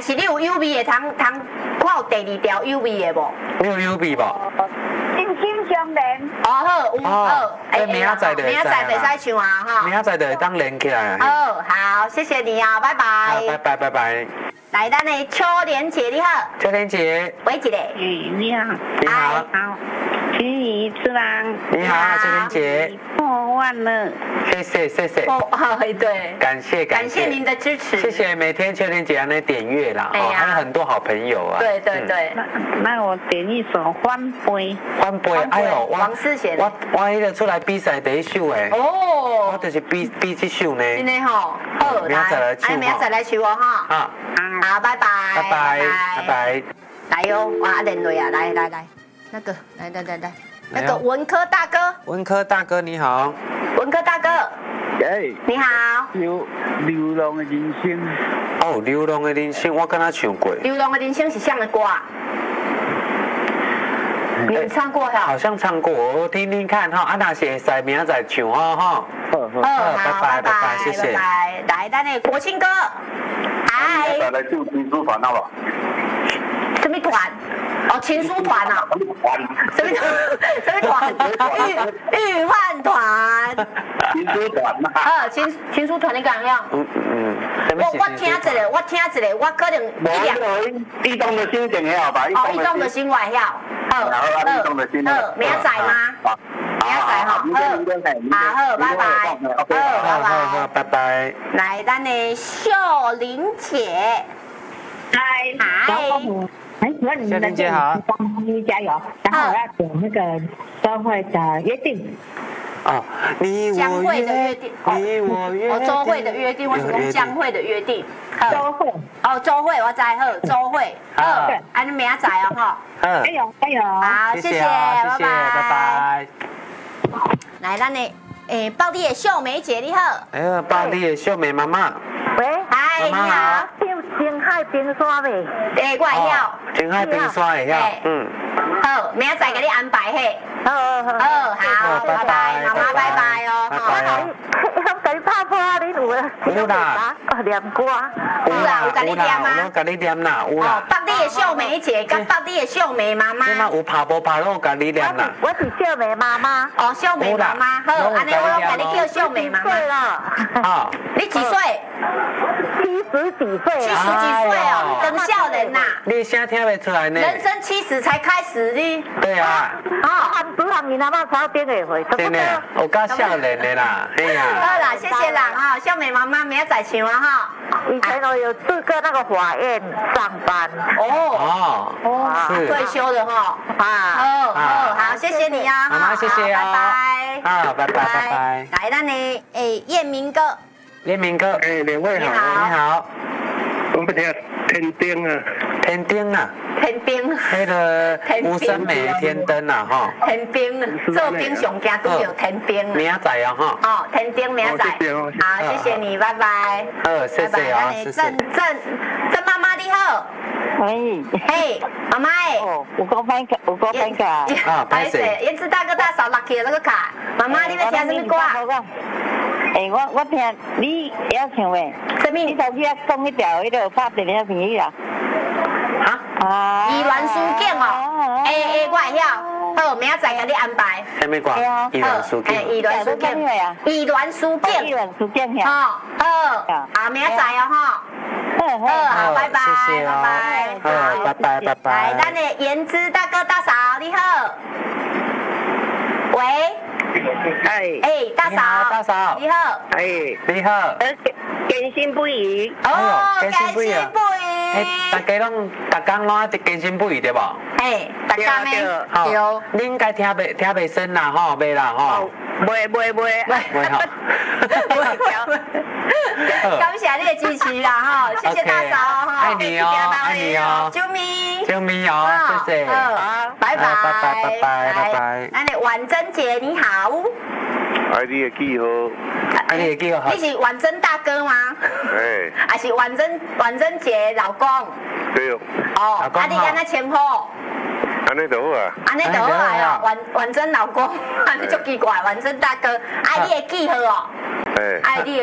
是你有 U V 的，通看有第二条 U V 的无？ 你有 U B 无？ 心心相连。 哦好，有好， 明仔载就会明仔载袂使唱啊哈。 明仔载就会当连起来啊。 哦，好，谢谢你啊，拜拜。 拜拜拜拜。 来，咱的秋莲姐你好。 秋莲姐。 喂，一个。 你好。 你好。 好。徐怡次郎。 你好，秋莲姐。 破万了。 谢谢谢谢。 哦，对。 感谢您的支持。 谢谢每天秋莲姐那点阅啦，还有很多好朋友啊。 对对对。 那我点一首《欢杯》。 欢杯，哎呦， 王思贤。 我迄个出来比赛第一首诶。 哦。 我就是比这首呢。 真的吼。好， 明仔载来唱。 明仔载来唱哦哈。 好。 好，拜拜。 拜拜拜拜。 来哟，哇，连累啊，来，那个，来，那个文科大哥。 文科大哥你好。 文科大哥。 哎。 你好。 流浪的人生。 哦，流浪的人生，我跟他唱过。 流浪的人生是啥的歌啊？你唱过哈？ 好像唱过，我听听看哈。啊，那是会使明仔载唱哦哈。 好，拜拜，谢谢。来，咱的国庆哥。嗨。 来唱情书团好不好？ 什么团？哦，情书团啊。什么团？御饭团。 情书团嘛。 情书团你讲样？我听一个，我可能异动的心情晓吧？ 异动的心我晓。好，明仔载吗？明仔载好，好，拜拜。 好，拜拜。 来，咱的秀玲姐。嗨。 秀玲姐好。 你加油！然后我要点那个周慧的约定。 哦， 江蕙的约定。 你我约定。 周蕙的约定，我是讲江蕙的约定。 周蕙。 哦，周蕙我知好，周蕙。好，安尼明仔载哦哈。 加油加油！ 好，谢谢，拜拜。 来，咱的报地的秀梅姐你好。 哎呀，报地的秀梅妈妈。 喂， 嗨，你好。 青海冰沙未？ 我会晓。 青海冰沙会晓。 好，明仔载给你安排嘿。好，拜拜，妈妈拜拜哦。 我给你拍破你有啊？ 有啦。 念歌。 有啦，有甲你念吗？ 我甲你念啦，有啦。 北地的秀梅姐跟北地的秀梅妈妈。 即马有拍无拍，我甲你念啦。 我是秀梅妈妈。 哦，秀梅妈妈，好，安尼我甲你叫秀梅妈妈。 对了。 啊。 你几岁 ？70几岁。 70几岁哦，等笑人呐。 你声听袂出来呢。 人生70才开始呢。 对啊。 主人你阿妈超边个会？ 真的，有够少年的啦，哎呀。 好啦，谢谢啦哈，秀梅妈妈明仔载唱啊哈。 以前我有去过那个法院上班。 是退休的哈。好，谢谢你啊， 妈妈谢谢啊， 拜拜。 好，拜拜。 来，咱的彦明哥。 彦明哥， 两位好， 你好。 我们听天灯啊。 天灯啊。 天兵， 迄个吴森美天灯啊，哈。 天兵，做兵上惊拄着天兵。 明仔载啊，哈。 哦，天兵明仔载。好，谢谢你，拜拜。 好，谢谢啊，谢谢。 郑妈妈你好。嘿，妈妈诶。 有讲歹卡。 歹势，燕子大哥大嫂 lucky 那个卡。妈妈，你要听什么歌啊？ 我听你要唱喂。 什么？ 你头先讲迄条迄个拍电影片啊。 宜銮书卷哦，我会晓，好，明仔载给你安排。 什么歌？宜銮书卷。 宜銮书卷。宜銮书卷。 宜銮书卷呀。 好，明仔载哦哈。好，拜拜，拜拜。来，咱的颜值大哥大嫂你好。喂。大嫂。你好。 你好。 坚信不疑。 坚信不疑。 大家拢坚信不疑对无？ 大家咩？ 对。你应该听袂深啦吼，袂啦吼。 袂吼。 感谢你的支持啦哈，谢谢大嫂哈。 爱你哦。 啾咪。 啾咪哦，谢谢。 拜拜。 咱的婉珍姐你好。 你的记号。 你是婉珍大哥吗？还是婉珍姐老公？ 对哦。 你跟他称呼？ 安尼就好啊。 安尼就好啊哦，婉珍老公，安尼足奇怪，婉珍大哥，你的记号哦。你的